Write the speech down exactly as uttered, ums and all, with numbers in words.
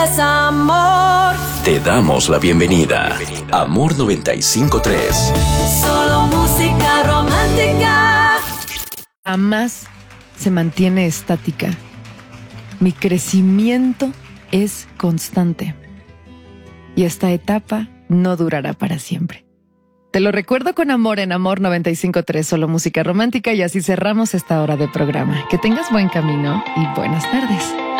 es amor. Te damos la bienvenida. Amor noventa y cinco punto tres. Solo música romántica. Jamás se mantiene estática. Mi crecimiento es constante. Y esta etapa no durará para siempre. Te lo recuerdo con amor en Amor noventa y cinco punto tres, solo música romántica, y así cerramos esta hora de programa. Que tengas buen camino y buenas tardes.